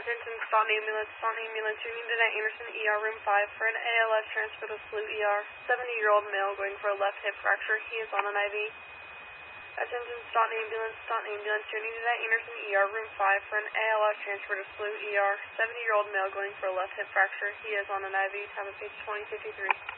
Attention, Staunton ambulance, you needed at Anderson ER room 5 for an ALS transfer to SLU ER. 70-year-old male going for a left hip fracture. He is on an IV. Attention, Staunton ambulance, you needed at Anderson ER room 5 for an ALS transfer to SLU ER. 70-year-old male going for a left hip fracture. He is on an IV. Time of page 2053.